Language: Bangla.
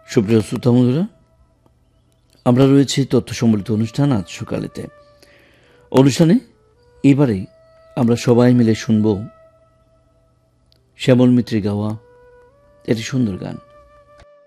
সুপ্রিয় শ্রোতা বন্ধুরা, আমরা রয়েছি তথ্য সম্বলিত অনুষ্ঠান আজ সকালেতে। অনুষ্ঠানে এবারে আমরা সবাই মিলে শুনব শ্যামল মিত্রের গাওয়া একটি সুন্দর গান।